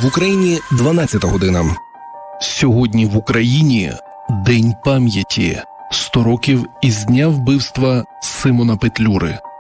В Україні 12 година. Сьогодні в Україні День пам'яті. 100 років із дня вбивства Симона Петлюри.